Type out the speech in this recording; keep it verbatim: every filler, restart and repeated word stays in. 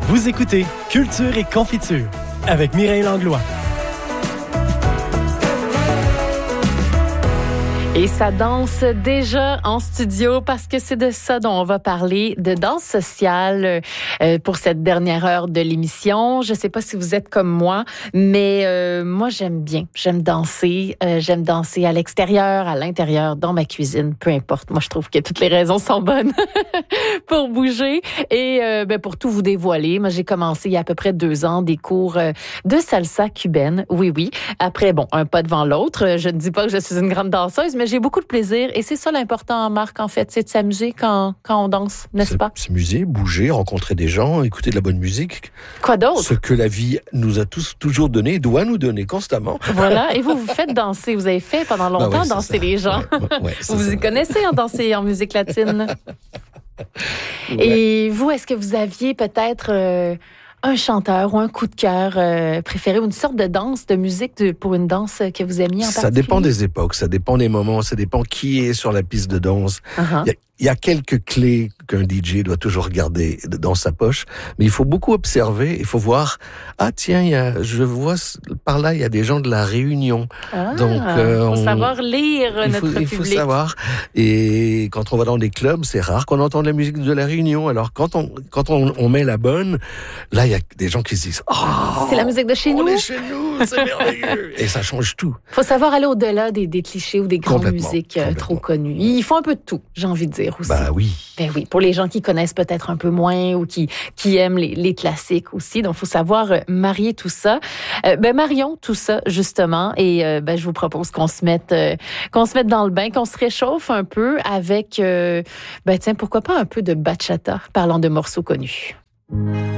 Vous écoutez Culture et Confiture avec Mireille Langlois. Et ça danse déjà en studio parce que c'est de ça dont on va parler, de danse sociale euh, pour cette dernière heure de l'émission. Je sais pas si vous êtes comme moi, mais euh, moi j'aime bien, j'aime danser, euh, j'aime danser à l'extérieur, à l'intérieur, dans ma cuisine, peu importe. Moi je trouve que toutes les raisons sont bonnes pour bouger et euh, ben, pour tout vous dévoiler. Moi j'ai commencé il y a à peu près deux ans des cours euh, de salsa cubaine, oui oui. Après bon, un pas devant l'autre. Je ne dis pas que je suis une grande danseuse, mais j'ai beaucoup de plaisir et c'est ça l'important, Marc, en fait, c'est de s'amuser quand, quand on danse, n'est-ce pas? S'amuser, bouger, rencontrer des gens, écouter de la bonne musique. Quoi d'autre? Ce que la vie nous a tous toujours donné, doit nous donner constamment. Voilà, et vous, vous faites danser, vous avez fait pendant longtemps bah oui, danser ça. Les gens. Ouais, ouais, vous vous y connaissez en danser en musique latine. Ouais. Et vous, est-ce que vous aviez peut-être... Euh, un chanteur ou un coup de cœur euh, préféré ou une sorte de danse, de musique de, pour une danse que vous aimiez en particulier? Ça dépend des époques, ça dépend des moments, ça dépend qui est sur la piste de danse. Uh-huh. Il y a, il y a quelques clés qu'un D J doit toujours garder dans sa poche, mais il faut beaucoup observer, il faut voir, ah tiens, il y a, je vois par là, il y a des gens de la Réunion. Ah, donc, euh, faut on, savoir lire il notre faut, public. Il faut savoir. Et quand on va dans des clubs, c'est rare qu'on entende la musique de la Réunion. Alors quand on, quand on, on met la bonne, là, il y a des gens qui se disent, oh, c'est la musique de chez nous. On est chez nous, c'est merveilleux. Et ça change tout. Faut savoir aller au-delà des, des clichés ou des grandes musiques euh, trop connues. Il faut un peu de tout, j'ai envie de dire aussi. Bah oui. Ben oui, pour les gens qui connaissent peut-être un peu moins ou qui qui aiment les, les classiques aussi. Donc, faut savoir euh, marier tout ça. Euh, ben marions tout ça justement. Et euh, ben je vous propose qu'on se mette euh, qu'on se mette dans le bain, qu'on se réchauffe un peu avec euh, ben tiens pourquoi pas un peu de bachata, parlant de morceaux connus.